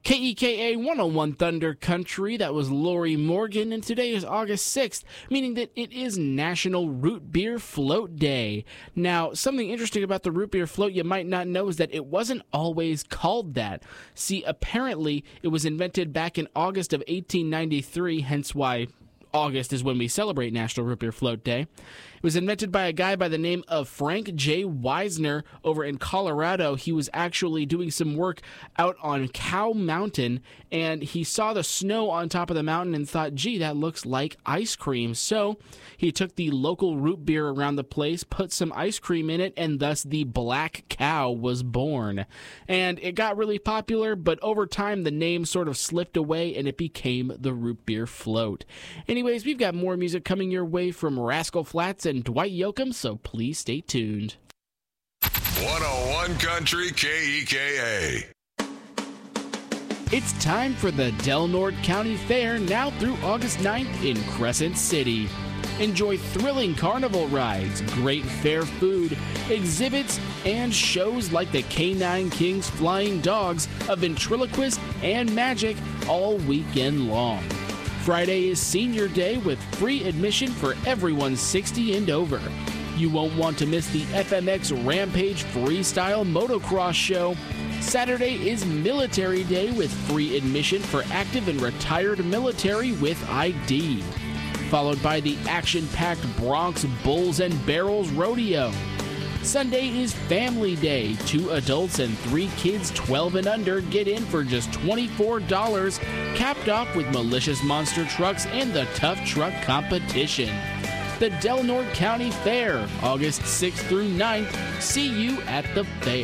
KEKA 101 Thunder Country, that was Lori Morgan, and today is August 6th, meaning that it is National Root Beer Float Day. Now, something interesting about the root beer float you might not know is that it wasn't always called that. See, apparently, it was invented back in August of 1893, hence why August is when we celebrate National Root Beer Float Day. It was invented by a guy by the name of Frank J. Wisner over in Colorado. He was actually doing some work out on Cow Mountain, and he saw the snow on top of the mountain and thought, gee, that looks like ice cream. So he took the local root beer around the place, put some ice cream in it, and thus the Black Cow was born. And it got really popular, but over time the name sort of slipped away and it became the Root Beer Float. Anyways, we've got more music coming your way from Rascal Flatts and Dwight Yoakam, so please stay tuned. 101 Country KEKA. It's time for the Del Norte County Fair, now through August 9th in Crescent City. Enjoy thrilling carnival rides, great fair food, exhibits, and shows like the Canine King's Flying Dogs, a ventriloquist, and magic all weekend long. Friday is Senior Day with free admission for everyone 60 and over. You won't want to miss the FMX Rampage Freestyle Motocross Show. Saturday is Military Day with free admission for active and retired military with ID. Followed by the action-packed Bronx Bulls and Barrels Rodeo. Sunday is Family Day. 2 adults and 3 kids 12 and under get in for just $24, capped off with Malicious Monster Trucks and the Tough Truck Competition. The Del Norte County Fair, August 6th through 9th. See you at the fair.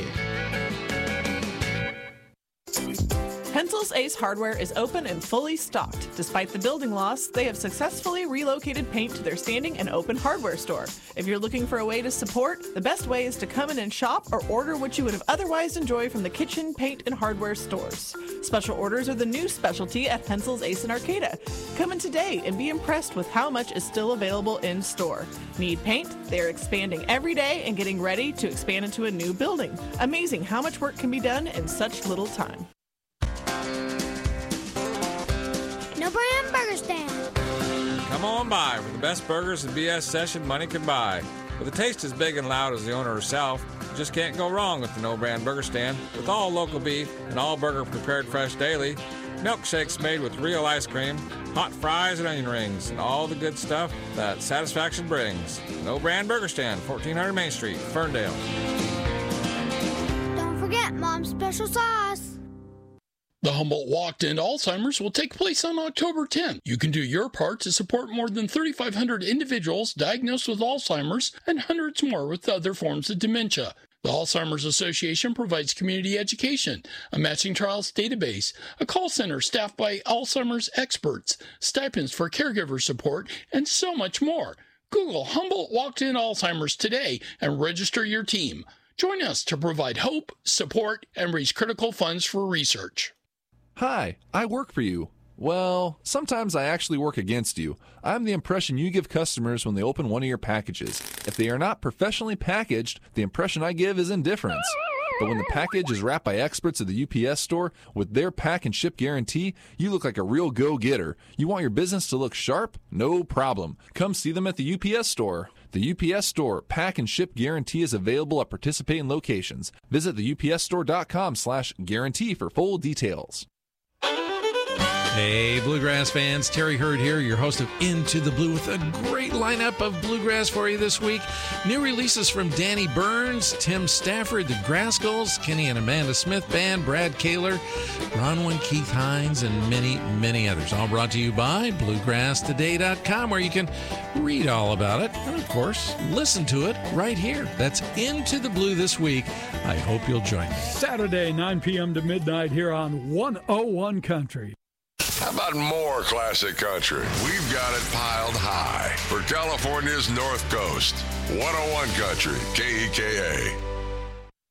Pencil's Ace Hardware is open and fully stocked. Despite the building loss, they have successfully relocated paint to their standing and open hardware store. If you're looking for a way to support, the best way is to come in and shop or order what you would have otherwise enjoyed from the kitchen, paint, and hardware stores. Special orders are the new specialty at Pencil's Ace in Arcata. Come in today and be impressed with how much is still available in store. Need paint? They're expanding every day and getting ready to expand into a new building. Amazing how much work can be done in such little time. No Brand Burger Stand. Come on by for the best burgers and BS session money can buy. With a taste as big and loud as the owner herself, you just can't go wrong with the No Brand Burger Stand. With all local beef and all burger prepared fresh daily, milkshakes made with real ice cream, hot fries and onion rings, and all the good stuff that satisfaction brings. No Brand Burger Stand, 1400 Main Street, Ferndale. Don't forget Mom's special sauce. The Humboldt Walk to End Alzheimer's will take place on October 10th. You can do your part to support more than 3,500 individuals diagnosed with Alzheimer's and hundreds more with other forms of dementia. The Alzheimer's Association provides community education, a matching trials database, a call center staffed by Alzheimer's experts, stipends for caregiver support, and so much more. Google Humboldt Walk to End Alzheimer's today and register your team. Join us to provide hope, support, and raise critical funds for research. Hi, I work for you. Well, sometimes I actually work against you. I'm the impression you give customers when they open one of your packages. If they are not professionally packaged, the impression I give is indifference. But when the package is wrapped by experts at the UPS store with their pack and ship guarantee, you look like a real go-getter. You want your business to look sharp? No problem. Come see them at the UPS store. The UPS Store pack and ship guarantee is available at participating locations. Visit theupsstore.com/guarantee for full details. Hey, Bluegrass fans, Terry Hurd here, your host of Into the Blue with a great lineup of bluegrass for you this week. New releases from Danny Burns, Tim Stafford, the Grascals, Kenny and Amanda Smith Band, Brad Kaler, Bronwyn, Keith Hines, and many, many others. All brought to you by BluegrassToday.com, where you can read all about it and, of course, listen to it right here. That's Into the Blue this week. I hope you'll join me. Saturday, 9 p.m. to midnight here on 101 Country. How about more classic country? We've got it piled high for California's North Coast. 101 Country, KEKA.